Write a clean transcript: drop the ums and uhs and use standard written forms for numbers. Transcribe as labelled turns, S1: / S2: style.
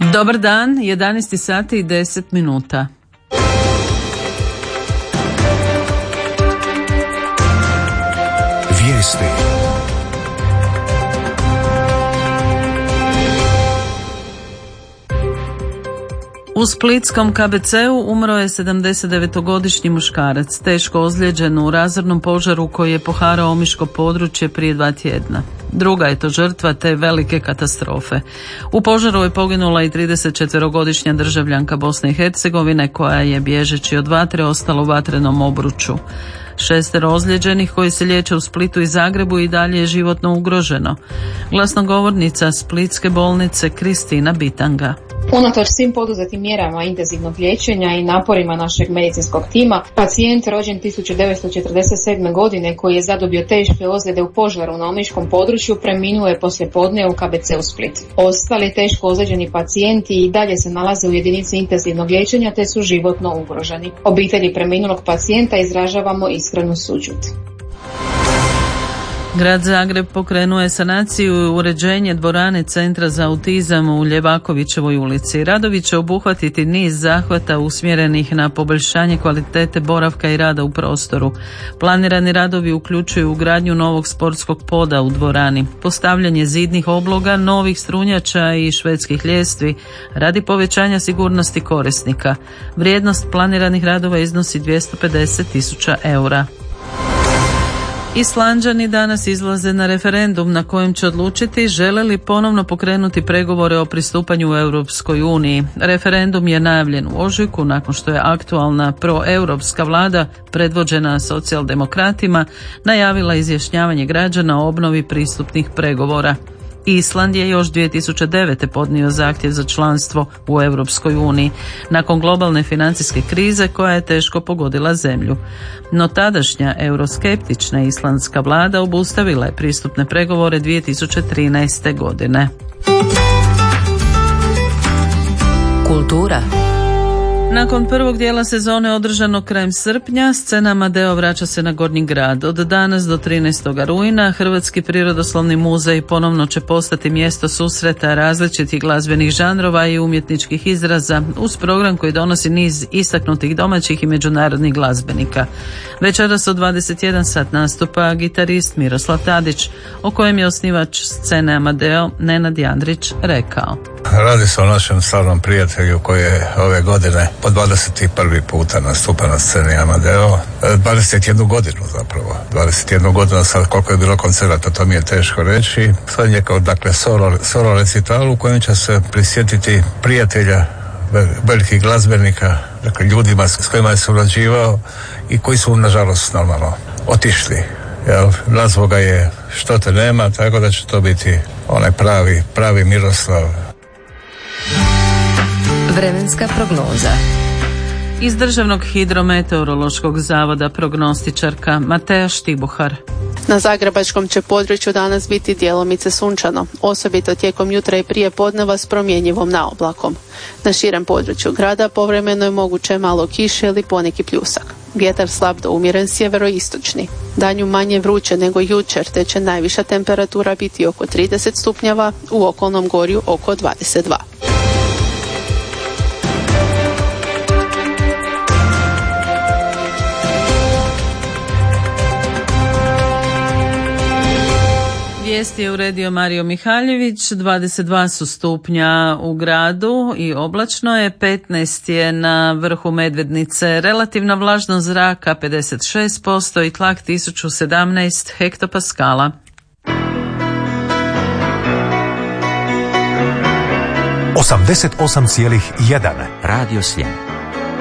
S1: Dobar dan, 11 sati i 10 minuta.
S2: Vijesti.
S1: U splitskom KBC-u umro je 79-godišnji muškarac, teško ozlijeđen u razornom požaru koji je poharao omiško područje prije 2 tjedna. Druga je to žrtva te velike katastrofe. U požaru je poginula i 34-godišnja državljanka Bosne i Hercegovine koja je bježeći od vatre ostala u vatrenom obruču. 6 ozlijeđenih koji se liječe u Splitu i Zagrebu i dalje je životno ugroženo. Glasnogovornica Splitske bolnice Kristina Bitanga.
S3: Unatoč svim poduzetim mjerama intenzivnog liječenja i naporima našeg medicinskog tima, pacijent rođen 1947. godine koji je zadobio teške ozljede u požaru na omiškom području preminuo je poslijepodne u KBC-u Split. Ostali teško ozlijeđeni pacijenti i dalje se nalaze u jedinici intenzivnog liječenja te su životno ugroženi. Obitelji preminulog pacijenta izražavamo iskrenu sućut.
S1: Grad Zagreb pokrenuo je sanaciju i uređenje dvorane Centra za autizam u Ljevakovićevoj ulici. Radovi će obuhvatiti niz zahvata usmjerenih na poboljšanje kvalitete boravka i rada u prostoru. Planirani radovi uključuju ugradnju novog sportskog poda u dvorani, postavljanje zidnih obloga, novih strunjača i švedskih ljestvi radi povećanja sigurnosti korisnika. Vrijednost planiranih radova iznosi 250.000 eura. Islanđani danas izlaze na referendum na kojem će odlučiti žele li ponovno pokrenuti pregovore o pristupanju u Europskoj uniji. Referendum je najavljen u ožujku nakon što je aktualna proeuropska vlada predvođena socijaldemokratima najavila izjašnjavanje građana o obnovi pristupnih pregovora. Island je još 2009. podnio zahtjev za članstvo u Europskoj uniji nakon globalne financijske krize koja je teško pogodila zemlju. No tadašnja euroskeptična islandska vlada obustavila je pristupne pregovore 2013. godine.
S2: Kultura.
S1: Nakon prvog dijela sezone održanog krajem srpnja, scena Amadeo vraća se na Gornji grad. Od danas do 13. rujna Hrvatski prirodoslovni muzej ponovno će postati mjesto susreta različitih glazbenih žanrova i umjetničkih izraza uz program koji donosi niz istaknutih domaćih i međunarodnih glazbenika. Večeras od 21 sat nastupa gitarist Miroslav Tadić, o kojem je osnivač scene Amadeo Nenad Jandrić rekao.
S4: Radi se o našem stvarnom prijatelju koji je ove godine po 21. puta nastupa na sceni Amadeo. 21 godinu zapravo. 21 godinu sad koliko je bilo koncerata, to mi je teško reći. Sad je kao dakle solo recital u kojem će se prisjetiti prijatelja, velikih glazbenika, dakle ljudima s kojima je surađivao i koji su nažalost normalno otišli. Nazvao ga je Što te nema, tako da će to biti onaj pravi Miroslav.
S2: Vremenska prognoza.
S1: Iz Državnog hidrometeorološkog zavoda prognostičarka Matea Štibuhar.
S5: Na zagrebačkom će području danas biti djelomice sunčano, osobito tijekom jutra i prije podneva s promjenjivom naoblakom. Na širem području grada povremeno je moguće malo kiše ili poneki pljusak. Vjetar slab do umjeren sjeveroistočni. Danju manje vruće nego jučer, te će najviša temperatura biti oko 30 stupnjeva, u okolnom gorju oko 22.
S1: Vijesti je uredio Mario Mihaljević. 22 su stupnja u gradu i oblačno je, 15 je na vrhu Medvednice, relativna vlažnost zraka 56% i tlak 1017 hektopaskala.
S2: 88,1 Radio Sljeme.